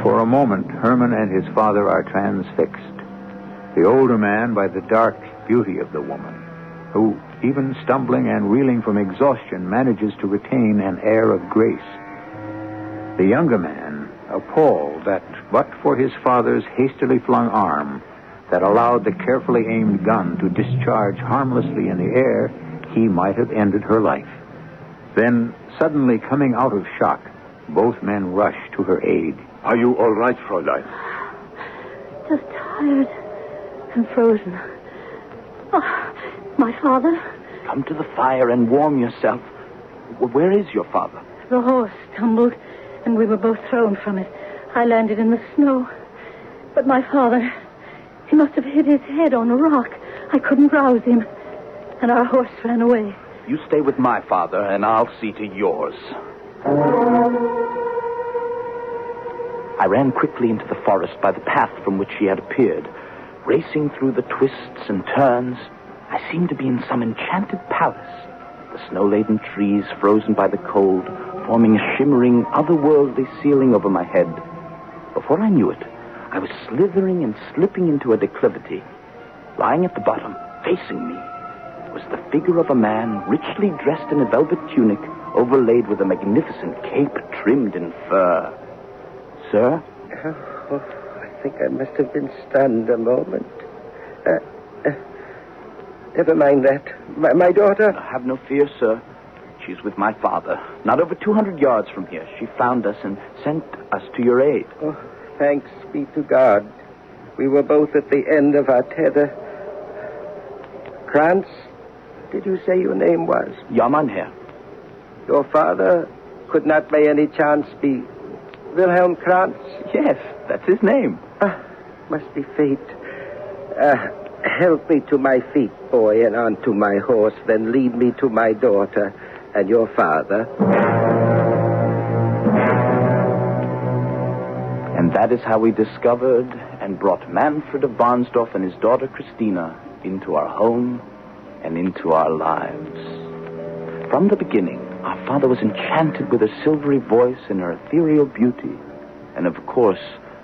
For a moment, Herman and his father are transfixed. The older man by the dark beauty of the woman, who, even stumbling and reeling from exhaustion, manages to retain an air of grace. The younger man, appalled that, but for his father's hastily flung arm that allowed the carefully aimed gun to discharge harmlessly in the air, he might have ended her life. Then, suddenly coming out of shock, both men rush to her aid. Are you all right, Fräulein? Just tired and frozen. Oh, my father? Come to the fire and warm yourself. Where is your father? The horse tumbled, and we were both thrown from it. I landed in the snow. But my father, he must have hit his head on a rock. I couldn't rouse him, and our horse ran away. You stay with my father, and I'll see to yours. I ran quickly into the forest by the path from which she had appeared. Racing through the twists and turns, I seemed to be in some enchanted palace. The snow-laden trees, frozen by the cold, forming a shimmering, otherworldly ceiling over my head. Before I knew it, I was slithering and slipping into a declivity. Lying at the bottom, facing me, was the figure of a man richly dressed in a velvet tunic overlaid with a magnificent cape trimmed in fur. Sir? Oh, I think I must have been stunned a moment. Never mind that. My daughter? Have no fear, sir. She's with my father. Not over 200 yards from here. She found us and sent us to your aid. Oh, thanks be to God. We were both at the end of our tether. Krantz, did you say your name was? Ja, mein Herr. Your father could not by any chance be Wilhelm Krantz? Yes, that's his name. Must be fate. Help me to my feet, boy, and onto my horse, then lead me to my daughter and your father. And that is how we discovered and brought Manfred of Barnsdorf and his daughter Christina into our home and into our lives. From the beginning, our father was enchanted with her silvery voice and her ethereal beauty. And of course,